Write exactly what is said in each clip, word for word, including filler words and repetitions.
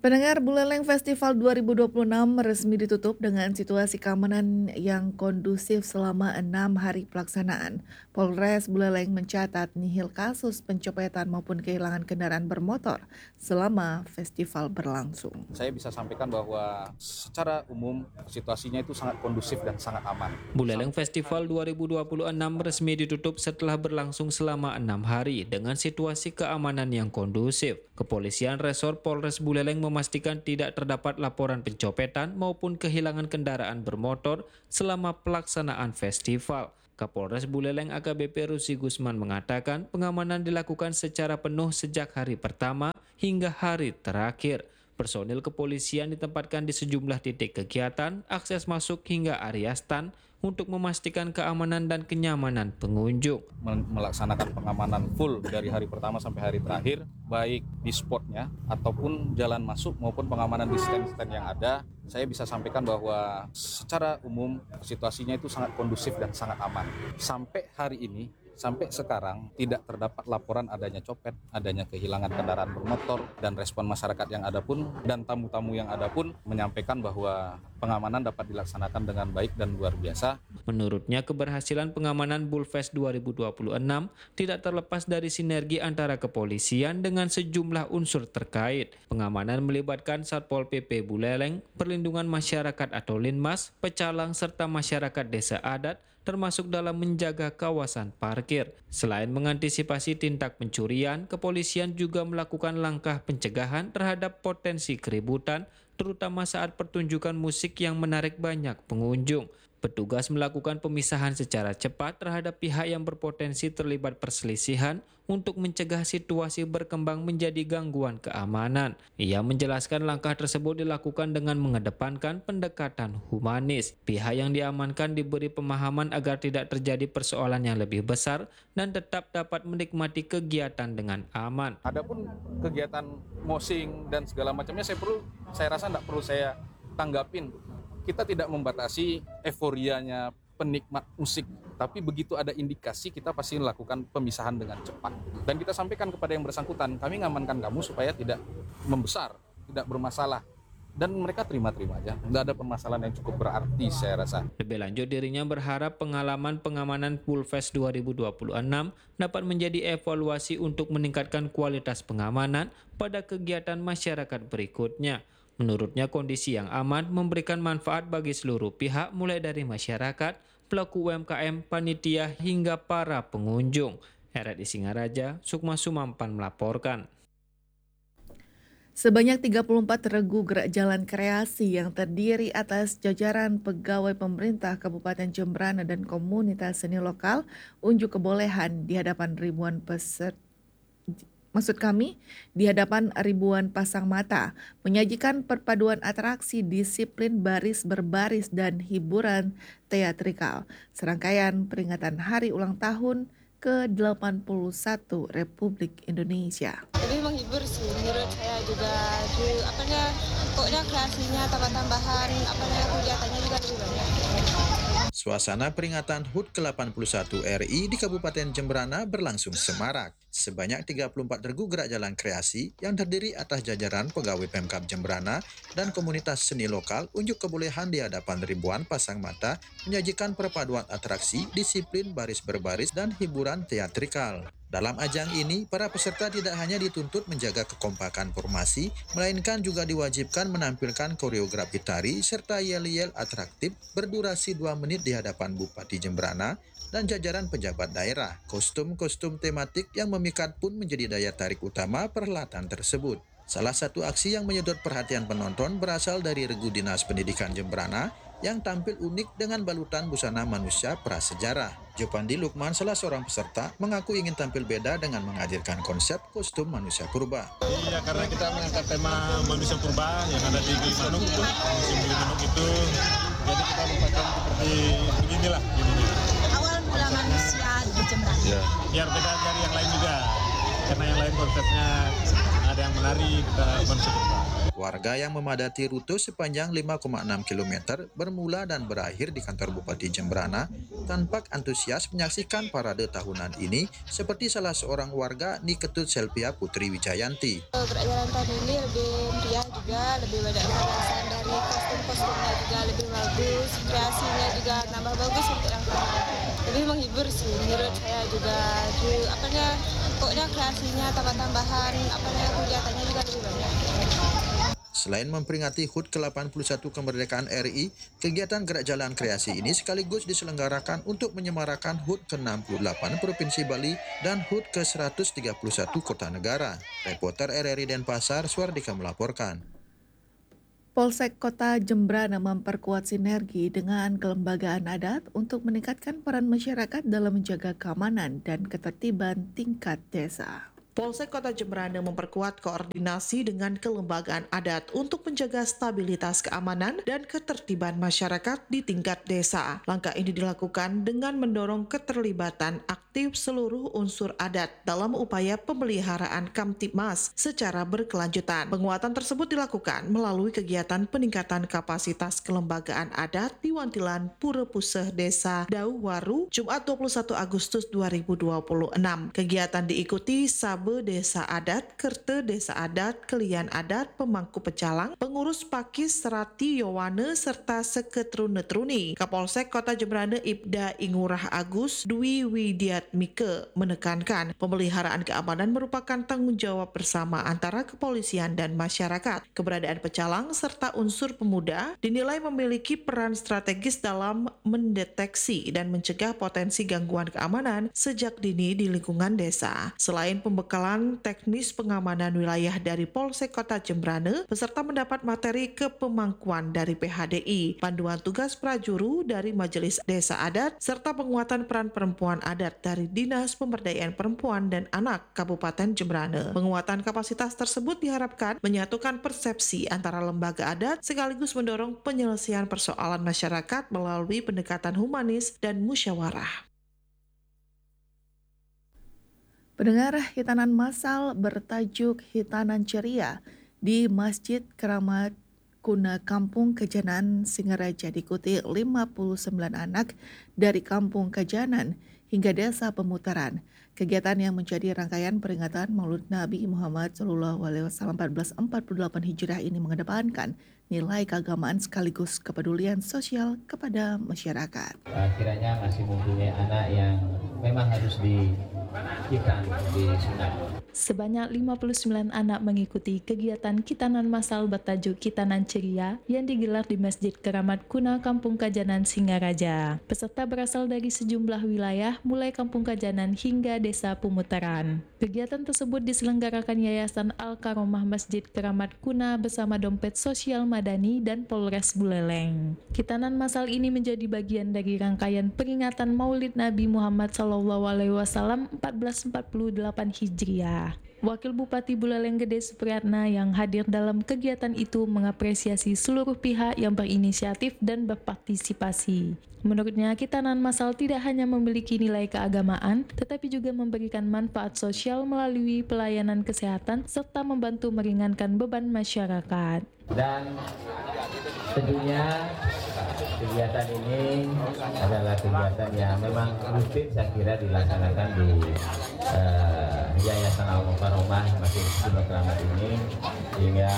Pendengar, Buleleng Festival dua ribu dua puluh enam resmi ditutup dengan situasi keamanan yang kondusif selama enam hari pelaksanaan. Polres Buleleng mencatat nihil kasus pencopetan maupun kehilangan kendaraan bermotor selama festival berlangsung. Saya bisa sampaikan bahwa secara umum situasinya itu sangat kondusif dan sangat aman. Buleleng Festival dua ribu dua puluh enam resmi ditutup setelah berlangsung selama enam hari dengan situasi keamanan yang kondusif. Kepolisian Resor Polres Buleleng memastikan tidak terdapat laporan pencopetan maupun kehilangan kendaraan bermotor selama pelaksanaan festival. Kapolres Buleleng A K B P Rusi Gusman mengatakan pengamanan dilakukan secara penuh sejak hari pertama hingga hari terakhir. Personil kepolisian ditempatkan di sejumlah titik kegiatan, akses masuk hingga area stand untuk memastikan keamanan dan kenyamanan pengunjung. Melaksanakan pengamanan full dari hari pertama sampai hari terakhir, baik di spotnya ataupun jalan masuk maupun pengamanan di stand-stand yang ada. Saya bisa sampaikan bahwa secara umum situasinya itu sangat kondusif dan sangat aman. Sampai hari ini, sampai sekarang tidak terdapat laporan adanya copet, adanya kehilangan kendaraan bermotor, dan respon masyarakat yang ada pun dan tamu-tamu yang ada pun menyampaikan bahwa pengamanan dapat dilaksanakan dengan baik dan luar biasa. Menurutnya, keberhasilan pengamanan Bulfest dua ribu dua puluh enam tidak terlepas dari sinergi antara kepolisian dengan sejumlah unsur terkait. Pengamanan melibatkan Satpol P P Buleleng, Perlindungan Masyarakat atau Linmas, Pecalang, serta masyarakat desa adat, termasuk dalam menjaga kawasan parkir. Selain mengantisipasi tindak pencurian, kepolisian juga melakukan langkah pencegahan terhadap potensi keributan, terutama saat pertunjukan musik yang menarik banyak pengunjung. Petugas melakukan pemisahan secara cepat terhadap pihak yang berpotensi terlibat perselisihan untuk mencegah situasi berkembang menjadi gangguan keamanan. Ia menjelaskan langkah tersebut dilakukan dengan mengedepankan pendekatan humanis. Pihak yang diamankan diberi pemahaman agar tidak terjadi persoalan yang lebih besar dan tetap dapat menikmati kegiatan dengan aman. Adapun kegiatan mosing dan segala macamnya saya perlu, saya rasa tidak perlu saya tanggapin. Kita tidak membatasi euforianya penikmat musik, tapi begitu ada indikasi kita pasti melakukan pemisahan dengan cepat. Dan kita sampaikan kepada yang bersangkutan, kami ngamankan kamu supaya tidak membesar, tidak bermasalah. Dan mereka terima-terima aja, tidak ada permasalahan yang cukup berarti saya rasa. Lebih lanjut, dirinya berharap pengalaman pengamanan Bulfest dua ribu dua puluh enam dapat menjadi evaluasi untuk meningkatkan kualitas pengamanan pada kegiatan masyarakat berikutnya. Menurutnya, kondisi yang aman memberikan manfaat bagi seluruh pihak, mulai dari masyarakat, pelaku U M K M, panitia, hingga para pengunjung. R R I Singaraja, Sukma Sumampan melaporkan. Sebanyak tiga puluh empat regu gerak jalan kreasi yang terdiri atas jajaran pegawai pemerintah Kabupaten Jembrana dan komunitas seni lokal unjuk kebolehan di hadapan ribuan peserta. Maksud kami, di hadapan ribuan pasang mata, menyajikan perpaduan atraksi, disiplin baris berbaris, dan hiburan teatrikal. Serangkaian peringatan hari ulang tahun ke delapan puluh satu Republik Indonesia. Lebih menghibur sih, menurut saya juga. Apa namanya, pokoknya kreasinya, tambah-tambahan, apa namanya, kegiatannya juga lebih banyak. Suasana peringatan H U T ke delapan puluh satu R I di Kabupaten Jembrana berlangsung semarak. Sebanyak tiga puluh empat regu gerak jalan kreasi yang terdiri atas jajaran pegawai Pemkab Jembrana dan komunitas seni lokal unjuk kebolehan di hadapan ribuan pasang mata menyajikan perpaduan atraksi, disiplin baris berbaris, dan hiburan teatrikal. Dalam ajang ini, para peserta tidak hanya dituntut menjaga kekompakan formasi, melainkan juga diwajibkan menampilkan koreografi tari serta yel-yel atraktif berdurasi dua menit di hadapan Bupati Jembrana dan jajaran pejabat daerah. Kostum-kostum tematik yang memikat pun menjadi daya tarik utama perhelatan tersebut. Salah satu aksi yang menyedot perhatian penonton berasal dari regu Dinas Pendidikan Jembrana yang tampil unik dengan balutan busana manusia prasejarah. Jopandi Lukman, salah seorang peserta, mengaku ingin tampil beda dengan menghadirkan konsep kostum manusia purba. Iya, karena kita mengangkat tema manusia purba yang ada di Gilimanuk itu, musim Gilimanuk itu, jadi kita membuatkan seperti beginilah. Begini. Awal mula manusia di Jembrana. Ya. Biar beda dari yang lain juga. karena yang lain konsepnya ada yang menari, kita konsep purba. Warga yang memadati rute sepanjang lima koma enam kilometer bermula dan berakhir di kantor Bupati Jemberana tampak antusias menyaksikan parade tahunan ini seperti salah seorang warga Niketut Selvia Putri Wijayanti. Gerak jalan tahun ini lebih meriah juga, lebih banyak variasi dari kostum-kostumnya juga lebih bagus, kreasinya juga nambah bagus untuk yang tahun. Lebih menghibur sih menurut saya juga. Ju, apanya, pokoknya kreasinya tambah-tambahan, apanya kegiatannya juga lebih banyak. Selain memperingati H U T ke delapan puluh satu kemerdekaan R I, kegiatan gerak jalan kreasi ini sekaligus diselenggarakan untuk menyemarakan H U T ke enam puluh delapan Provinsi Bali dan H U T ke seratus tiga puluh satu Kota Negara. Reporter R R I Denpasar, Suardika melaporkan. Polsek Kota Jemberana memperkuat sinergi dengan kelembagaan adat untuk meningkatkan peran masyarakat dalam menjaga keamanan dan ketertiban tingkat desa. Polsek Kota Jemberana memperkuat koordinasi dengan kelembagaan adat untuk menjaga stabilitas keamanan dan ketertiban masyarakat di tingkat desa. Langkah ini dilakukan dengan mendorong keterlibatan aktif seluruh unsur adat dalam upaya pemeliharaan Kamtibmas secara berkelanjutan. Penguatan tersebut dilakukan melalui kegiatan peningkatan kapasitas kelembagaan adat di Wantilan Pura Puseh Desa Dauwaru, Jumat dua puluh satu Agustus dua ribu dua puluh enam. Kegiatan diikuti Sabe Desa Adat, Kerte Desa Adat, Kelian Adat, Pemangku Pecalang, Pengurus Pakis Serati Yowane, serta Seketrune-truni. Kapolsek Kota Jemberana Ibda Ingurah Agus Dwi Widiatmike menekankan pemeliharaan keamanan merupakan tanggung jawab bersama antara kepolisian dan masyarakat. Keberadaan pecalang serta unsur pemuda dinilai memiliki peran strategis dalam mendeteksi dan mencegah potensi gangguan keamanan sejak dini di lingkungan desa. Selain pembekalan teknis pengamanan wilayah dari Polsek Kota Jemberana, peserta mendapat materi kepemangkuan dari P H D I, panduan tugas prajuru dari Majelis Desa Adat, serta penguatan peran perempuan adat dari Dinas Pemberdayaan Perempuan dan Anak Kabupaten Jemberana. Penguatan kapasitas tersebut diharapkan menyatukan persepsi antara lembaga adat sekaligus mendorong penyelesaian persoalan masyarakat melalui pendekatan humanis dan musyawarah. Pendengar, hitanan massal bertajuk Hitanan Ceria di Masjid Keramat Kuna Kampung Kejanan Singaraja diikuti lima puluh sembilan anak dari Kampung Kejanan hingga Desa Pemutaran. Kegiatan yang menjadi rangkaian peringatan Maulid Nabi Muhammad shallallahu alaihi wasallam seribu empat ratus empat puluh delapan Hijriah ini mengedepankan nilai keagamaan sekaligus kepedulian sosial kepada masyarakat. Kiranya masih mempunyai anak yang memang harus dikitan, disunat. Sebanyak lima puluh sembilan anak mengikuti kegiatan khitanan massal bertajuk Hitanan Ceria yang digelar di Masjid Keramat Kuna Kampung Kajanan Singaraja. Peserta berasal dari sejumlah wilayah mulai Kampung Kajanan hingga Desa Pemutaran. Kegiatan tersebut diselenggarakan Yayasan Al-Karomah Masjid Keramat Kuna bersama Dompet Sosial Madani dan Polres Buleleng. Khitanan massal ini menjadi bagian dari rangkaian peringatan Maulid Nabi Muhammad shallallahu alaihi wasallam seribu empat ratus empat puluh delapan Hijriah. Wakil Bupati Buleleng Gede Supriyatna yang hadir dalam kegiatan itu mengapresiasi seluruh pihak yang berinisiatif dan berpartisipasi. Menurutnya, khitanan massal tidak hanya memiliki nilai keagamaan, tetapi juga memberikan manfaat sosial melalui pelayanan kesehatan serta membantu meringankan beban masyarakat. Dan tentunya kegiatan ini adalah kegiatan yang memang rutin saya kira dilaksanakan di uh, Yayasan Al-Karomah Masjid Keramat ini, sehingga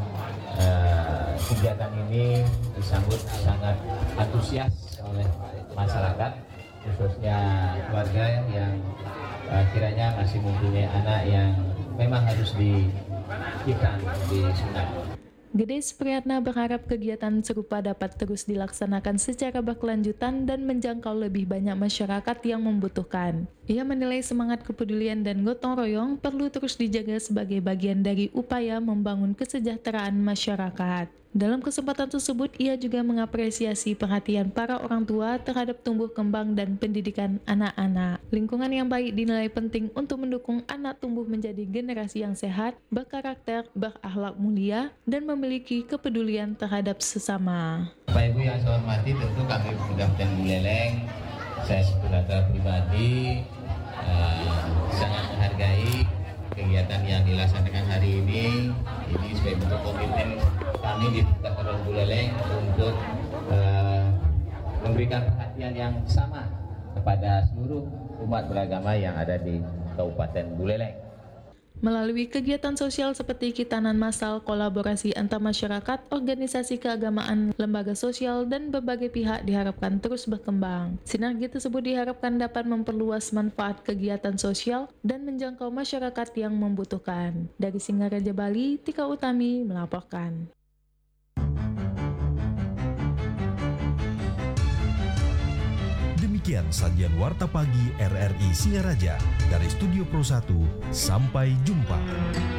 uh, kegiatan ini disambut sangat antusias oleh masyarakat, khususnya keluarga yang uh, kiranya masih mempunyai anak yang memang harus dikitan, disunat. Gede Supriyatna berharap kegiatan serupa dapat terus dilaksanakan secara berkelanjutan dan menjangkau lebih banyak masyarakat yang membutuhkan. Ia menilai semangat kepedulian dan gotong royong perlu terus dijaga sebagai bagian dari upaya membangun kesejahteraan masyarakat. Dalam kesempatan tersebut, ia juga mengapresiasi perhatian para orang tua terhadap tumbuh kembang dan pendidikan anak-anak. Lingkungan yang baik dinilai penting untuk mendukung anak tumbuh menjadi generasi yang sehat, berkarakter, berakhlak mulia, dan memiliki kepedulian terhadap sesama. Bapak Ibu yang saya hormati, tentu kami Kabupaten Buleleng, saya secara pribadi uh, sangat menghargai Kegiatan yang dilaksanakan hari ini, ini sebagai bentuk komitmen kami di tingkat R W Buleleng untuk uh, memberikan perhatian yang sama kepada seluruh umat beragama yang ada di Kabupaten Buleleng. Melalui kegiatan sosial seperti kitanan massal, kolaborasi antar masyarakat, organisasi keagamaan, lembaga sosial, dan berbagai pihak diharapkan terus berkembang. Sinergi tersebut diharapkan dapat memperluas manfaat kegiatan sosial dan menjangkau masyarakat yang membutuhkan. Dari Singaraja, Bali, Tika Utami melaporkan. Demikian sajian Warta Pagi R R I Singaraja. Dari Studio Pro satu, sampai jumpa.